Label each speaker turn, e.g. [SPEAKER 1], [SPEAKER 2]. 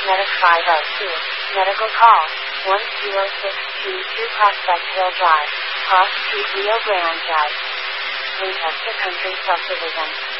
[SPEAKER 1] Medic 502. Medical call. 10622 Prospect Hill Drive. Cross Street, Rio Grande. Winchester Country Subdivision.